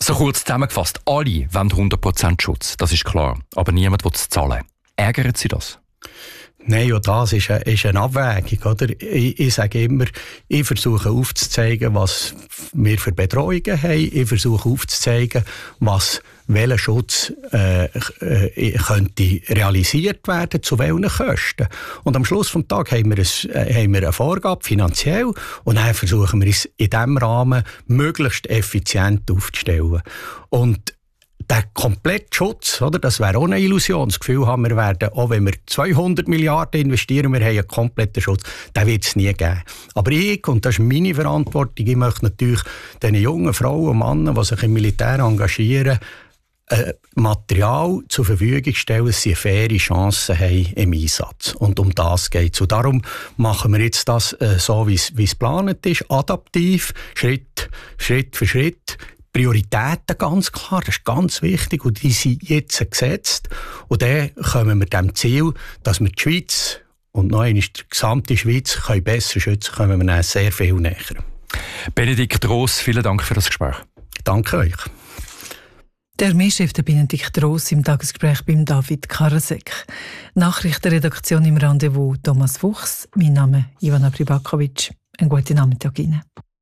So kurz zusammengefasst, alle wollen 100% Schutz, das ist klar. Aber niemand will es zahlen. Ärgern Sie das? Nein, und das ist eine Abwägung. Oder? Ich sage immer, ich versuche aufzuzeigen, was wir für Bedrohungen haben. Ich versuche aufzuzeigen, welcher Schutz könnte realisiert werden, zu welchen Kosten. Und am Schluss des Tages haben wir eine Vorgabe finanziell und dann versuchen wir es in diesem Rahmen möglichst effizient aufzustellen. Und der komplette Schutz, oder, das wäre auch eine Illusion. Das Gefühl haben wir werden, auch wenn wir 200 Milliarden investieren, wir haben einen kompletten Schutz, den wird es nie geben. Aber ich, und das ist meine Verantwortung, ich möchte natürlich den jungen Frauen und Männern, die sich im Militär engagieren, Material zur Verfügung stellen, dass sie eine faire Chance haben im Einsatz. Und um das geht es. Und darum machen wir jetzt das so, wie es geplant ist, adaptiv, Schritt für Schritt. Prioritäten ganz klar, das ist ganz wichtig und die sind jetzt gesetzt. Und dann kommen wir dem Ziel, dass wir die Schweiz und noch einmal die gesamte Schweiz können besser schützen, kommen wir dann sehr viel näher. Benedikt Ross, vielen Dank für das Gespräch. Danke euch. Der Armeechef Benedikt Ross im Tagesgespräch beim David Karasek. Nachrichtenredaktion im Rendezvous Thomas Fuchs. Mein Name ist Ivana Pribakovic. Einen guten Nachmittag Ihnen.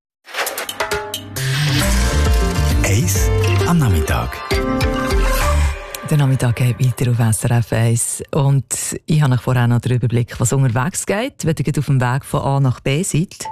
Eis am Nachmittag. Der Nachmittag geht weiter auf SRF 1. Und ich habe vorher noch den Überblick, was unterwegs geht, wenn ihr auf dem Weg von A nach B seid.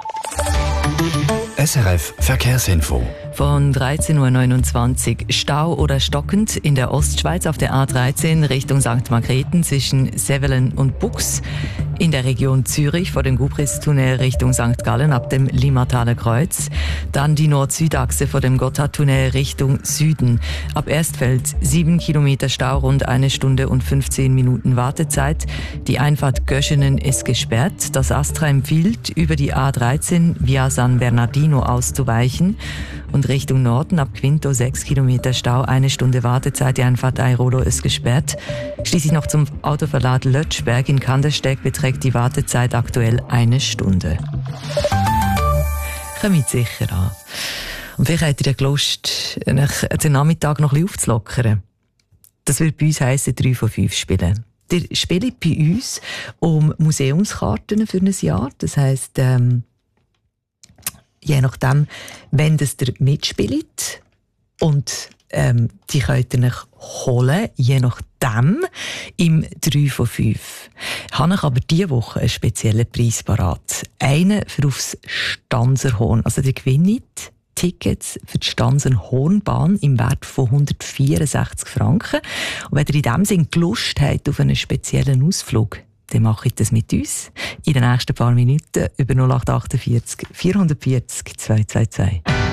SRF Verkehrsinfo. Von 13.29 Uhr Stau oder stockend in der Ostschweiz auf der A13 Richtung St. Margrethen zwischen Sevelen und Bux. In der Region Zürich vor dem Gubristunnel Richtung St. Gallen ab dem Limmataler Kreuz. Dann die Nord-Süd-Achse vor dem Gotthardtunnel Richtung Süden. Ab Erstfeld 7 Kilometer Stau, rund 1 Stunde und 15 Minuten Wartezeit. Die Einfahrt Göschenen ist gesperrt. Das Astra empfiehlt, über die A13 via San Bernardino auszuweichen. Und Richtung Norden ab Quinto 6 Kilometer Stau, 1 Stunde Wartezeit. Die Einfahrt Airolo ist gesperrt. Schließlich noch zum Autoverlad Lötschberg in Kandersteg beträgt die Wartezeit aktuell 1 Stunde. Kommt sicher an. Und vielleicht habt ihr ja Lust, den Nachmittag noch ein bisschen aufzulockern. Das würde bei uns heissen 3 von 5 spielen. Ihr spielt bei uns um Museumskarten für ein Jahr. Das heisst, je nachdem, wenn das ihr mitspielt und die könnt ihr euch holen, je nachdem, im 3 von 5. Habe ich aber diese Woche einen speziellen Preis parat. Einen für aufs Stanserhorn. Also ihr gewinnt Tickets für die Stanserhornbahn im Wert von 164 Franken. Und wenn ihr in diesem Sinne Lust habt auf einen speziellen Ausflug, dann mache ich das mit uns in den nächsten paar Minuten über 0848 440 222.